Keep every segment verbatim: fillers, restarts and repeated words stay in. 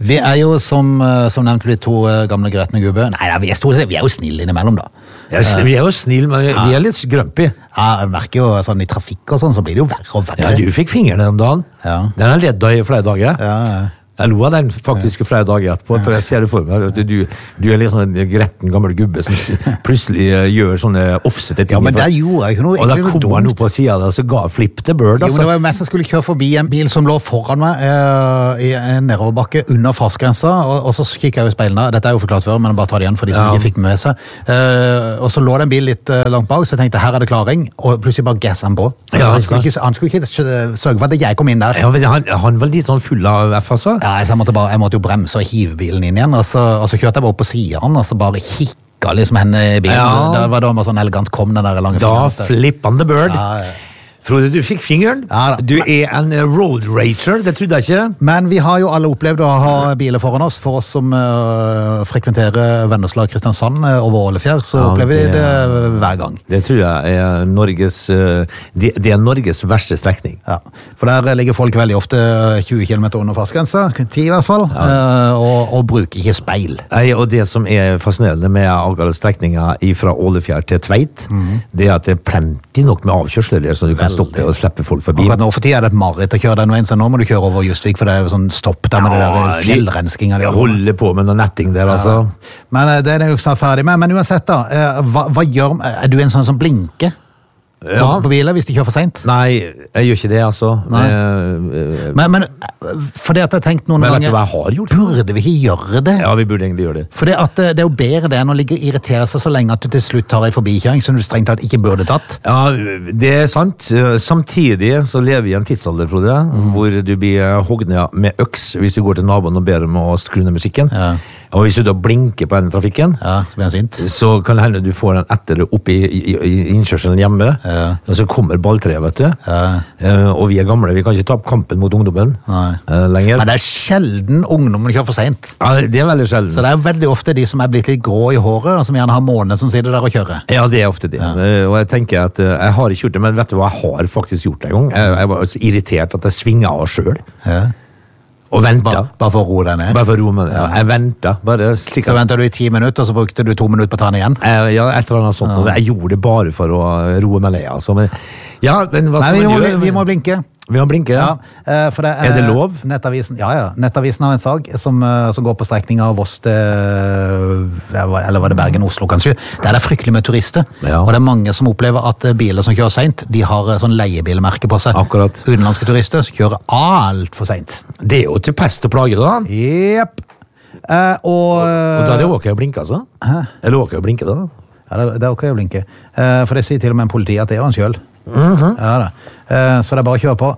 Vi er jo som, som nevnt blitt to gamle gretne gubbe. Nei, vi er, store, vi er jo snille innimellom da. Ja, vi er jo snille, men ja. Vi er litt grømpig. Ja, jeg merker jo sånn i trafikk og sånn, så blir det jo verre og verre. Ja, du fikk fingrene om dagen. Ja. Den har ledd deg i flere dager. Ja, ja. Jeg lo av den faktisk flere dager etterpå, for jeg ser det for meg at du, du er litt sånn en gretten gammel gubbe som plutselig uh, gjør sånne offsette ting. Ja, men det gjorde jeg ikke noe. Og da kom han opp på siden av det, og så ga flip the bird. Altså. Jo, men det var jo mest jeg skulle kjøre forbi en bil som lå foran meg uh, i en nedoverbakke under fartsgrensa, og, og så kikket jeg jo i speilene. Dette er jo forklart før, men bare ta det igjen for de som ja. Ikke fikk med seg. Uh, og så lå det en bil litt uh, langt bak, så jeg tenkte, her er det klaring, og plutselig bare gasset han på. Ja, han, skulle ikke, han skulle ikke sørge for at jeg kom inn der. Ja, men han, han var litt sånn full av F, altså. Ja, så jeg måtte bare... Jeg måtte jo bremse og hive bilen inn igjen, og så, og så kjørte jeg bare opp på siden, og så bare hikka liksom henne i bilen. Ja. Da var det med sånn elegant kom den der lange fingeren. Da flipper han the bird. Ja, ja. Frode, du fikk fingeren. Ja, du er en road rager, det trodde jeg ikke. Men vi har jo alle opplevd å ha biler foran oss. For oss som uh, frekventerer Vennesla og Kristiansand uh, over Ålefjær, så ja, opplever vi det, det hver gang. Det tror jeg er Norges, uh, det, det er Norges verste strekning. Ja, for der ligger folk veldig ofte tjue kilometer under fartsgrensa, ti i hvert fall, ja. uh, og, og bruker ikke speil. Nei, og det som er fascinerende med akkurat strekningen fra Ålefjær til Tveit, mm. det er at det er plenty nok med avkjørsler der, så du kan stoppe og slippe folk forbi. Akkurat nå for tiden er det et mareritt å kjøre den veien, så nå må du kjøre over Justvik, for det er jo sånn stopp der med ja, det der fjellrenskinga. Jeg holder på med noe netting der, ja. Altså. Men det er det jo snart ferdig med. Men uansett da, hva, hva gjør, er du en sånn som blinker? Ja. På, på biler hvis de kjører for sent? Nei, jeg gjør ikke det, altså. Jeg, men, men for det at jeg har tenkt noen men ganger... Men vet du hva jeg har gjort? Burde vi ikke gjøre det? Ja, vi burde egentlig gjøre det. For det, at det er jo bedre det enn å ligge og irritere seg så lenge at du til slutt tar en forbikjøring som du strengt tatt ikke burde tatt. Ja, det er sant. Samtidig så lever vi i en tidsalder, Frode, mm. hvor du blir hognet med øks hvis du går til naboen og ber om å skru ned musikken. Ja. Og hvis du da blinker på denne trafikken, ja, så blir han sint. Så kan det hende du får den etter opp i, i, i innkjørselen hjemme, ja. Og så kommer balltreet, vet du. Ja. Uh, og vi er gamle, vi kan ikke ta opp kampen mot ungdommen uh, lenger. Men det er sjelden ungdommen kjører for sent. Ja, det er veldig sjelden. Så det er veldig ofte de som er blitt litt grå i håret, og som gjerne har måned som sitter der og kjører. Ja, det er ofte det. Ja. Uh, og jeg tenker at uh, jeg har ikke gjort det, men vet du hva, jeg har faktisk gjort det en gang. Jeg, jeg var så irritert at jeg svinger av selv. Ja. Og venta. Bare, bare for å roe deg ned? Bare for å roe meg ned, ja. Jeg venta. Bare slik så ventet du i ti minutter, og så brukte du to minutter på å ta den igjen? Ja, et eller annet sånt. Ja. Jeg gjorde det bare for å roe meg ned, altså. Men, ja, men hva Nei, skal vi man må, gjøre? Vi må blinke. Vi må blinke, ja. ja for det, er det lov? Nettavisen, ja, ja. Nettavisen har en sag som, som går på strekningen av Voss til, eller var det Bergen-Oslo kanskje, der er det fryktelig med turister. Ja. Og det er mange som opplever at biler som kjører sent, de har sånn leiebilmerke på seg. Akkurat. Utenlandske turister som kjører alt for sent. Det er jo til pest og plage, da. Jepp. Uh, og, og da er det ok å blinke, altså? Hæ? Er det ok å blinke, da? Ja, det, det er ok å blinke. Uh, for det sier til og med en politi at det er han selv. Mm-hmm. Ja da. Uh, så det er bare å kjøre på.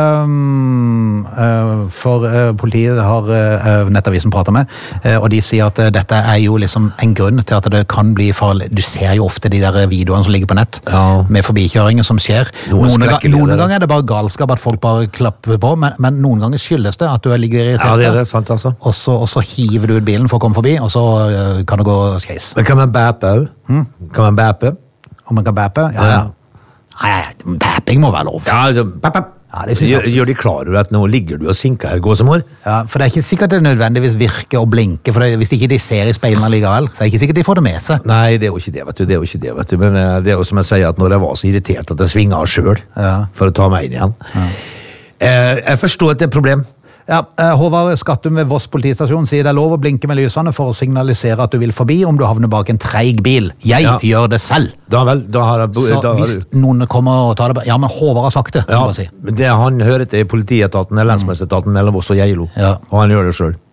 Uh, uh, for uh, politiet har uh, Nettavisen pratet med, uh, og de sier at uh, dette er jo liksom en grunn til at det kan bli farlig. Du ser jo ofte de der videoene som ligger på nett, ja. Med forbikjøringer som skjer. Noen, noen, ga, noen ganger er det bare galskap at folk bare klapper på, men, men noen ganger skyldes det at du ligger irritert. Ja, det er det, sant altså. Og så, og så hiver du ut bilen for å komme forbi, og så uh, kan det gå skeis. Men kan man bappe? Hmm? Kan man bappe? Om man kan bappe? Ja, ja. Nei, bapping må være lov. Ja, altså, bapp, bapp. Ja, det gjør, gjør de klar over at nå ligger du og sinker her, gåsemor? Ja, for det er ikke sikkert det nødvendigvis virker å blinke, for det, hvis ikke de ser i speilene likevel, så er det ikke sikkert de får det med seg. Nei, det er jo ikke det, vet du, det er jo ikke det, vet du, men det er jo som jeg sier, at når jeg var så irritert at jeg svinger av selv, ja. For å ta meg inn igjen. Ja. Eh, jeg forstår at det er et problem. Ja, Håvard Skattum ved Voss politistasjon sier det er lov å blinke med lysene for å signalisere at du vil forbi om du havner bak en treig bil. Jeg ja. Gjør det selv. Da vel, da har jeg... Så da hvis har... noen kommer og tar det... Ja, men Håvard har sagt det. Ja, si. Det han hører til politietaten, eller lensmannsetaten mellom Voss og Geilo. Ja. Og han gjør det selv.